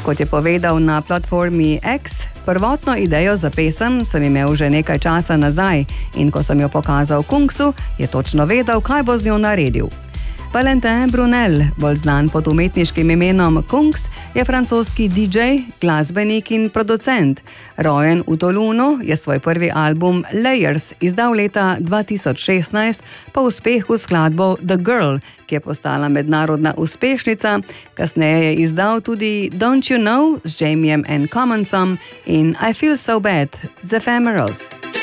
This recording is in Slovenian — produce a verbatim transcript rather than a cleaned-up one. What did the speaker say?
Kot je povedal na platformi X, prvotno idejo za pesem sem imel že nekaj časa nazaj in ko sem jo pokazal Kungsu, je točno vedel, kaj bo z njo naredil. Valentin Brunel, bolj znan pod umetniškim imenom Kungs, je francoski D J, glasbenik in producent. Rojen v Tolunu, je svoj prvi album Layers izdal leta dva tisoč šestnajst po uspehu skladbo The Girl, ki je postala mednarodna uspešnica. Kasneje je izdal tudi Don't You Know z Jamiem and Commonsom in I Feel So Bad z Ephemerals.